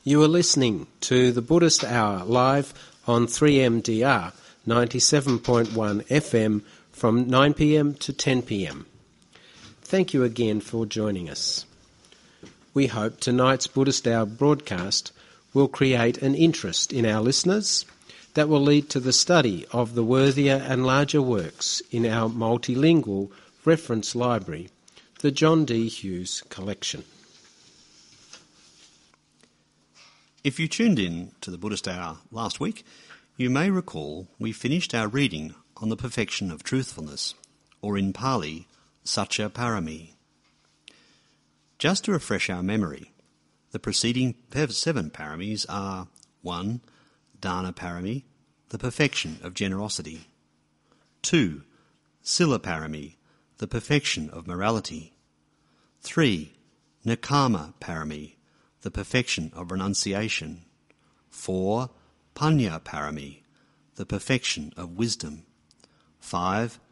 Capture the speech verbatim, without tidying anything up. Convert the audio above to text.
You are listening to the Buddhist Hour live on three M D R ninety-seven point one F M from nine p m to ten p m. Thank you again for joining us. We hope tonight's Buddhist Hour broadcast will create an interest in our listeners that will lead to the study of the worthier and larger works in our multilingual reference library, the John D. Hughes Collection. If you tuned in to the Buddhist Hour last week, you may recall we finished our reading on the perfection of truthfulness, or in Pali, Satya Parami. Just to refresh our memory, the preceding seven paramis are one. Dana Parami, the perfection of generosity. two. Sila Parami, the perfection of morality. three. Nekama Parami, the perfection of renunciation. four. Panya Parami, the perfection of wisdom. five.